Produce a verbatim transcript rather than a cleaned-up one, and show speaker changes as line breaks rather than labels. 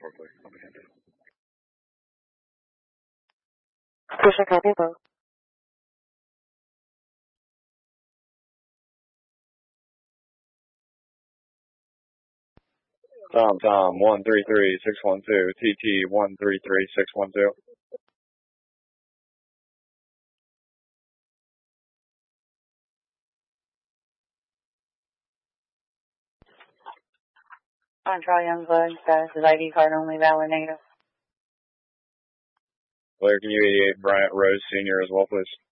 Push a copy both.
Tom, Tom, one three three six one two, T T one three three six one two.
On Charlie Youngblood, status is I D card only, valid negative.
Blair, can you eighty-eight Bryant Rose Senior as well, please?